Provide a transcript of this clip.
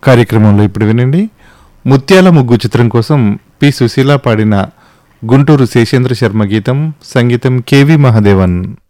కార్యక్రమంలో ఇప్పుడు వినండి ముత్యాల ముగ్గు చిత్రం కోసం పి సుశీల పాడిన గుంటూరు శేషేంద్ర శర్మ గీతం, సంగీతం కెవి మహాదేవన్.